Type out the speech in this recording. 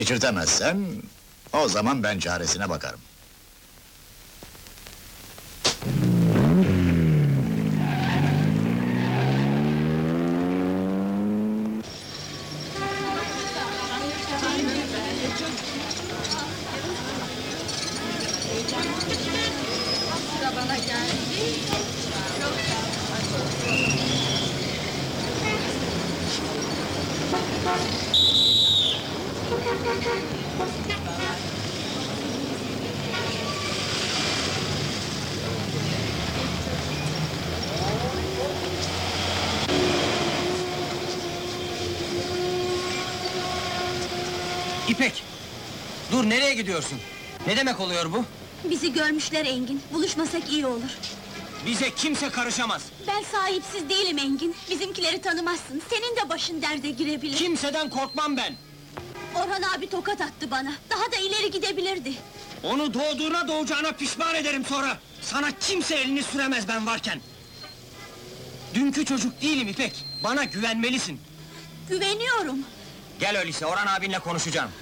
geçirtemezsen, o zaman ben çaresine bakarım. İpek! Dur, nereye gidiyorsun? Ne demek oluyor bu? Bizi görmüşler Engin, buluşmasak iyi olur. Bize kimse karışamaz! Ben sahipsiz değilim Engin, bizimkileri tanımazsın, senin de başın derde girebilir. Kimseden korkmam ben! Orhan abi tokat attı bana, daha da ileri gidebilirdi. Onu doğduğuna doğacağına pişman ederim sonra! Sana kimse elini süremez ben varken! Dünkü çocuk değilim İpek, bana güvenmelisin! Güveniyorum. Gel öyleyse, Orhan abinle konuşacağım.